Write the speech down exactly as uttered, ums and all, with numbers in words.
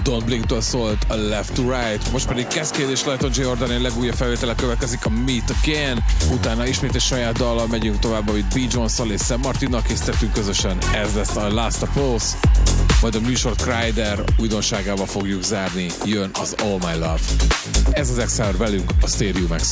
Don't Blink-től szólt a Left to Right, most pedig Cascade és Lighton Jordan legújabb felvétele következik, a Meet Again, utána ismét egy saját dallal megyünk tovább, amit B. Jones-szal és Sam Martinnal készítettünk közösen, ez lesz a Last Pulse, majd a műsort Kryder újdonságával fogjuk zárni, jön az All My Love. Ez az Exile velünk a Stereo Max.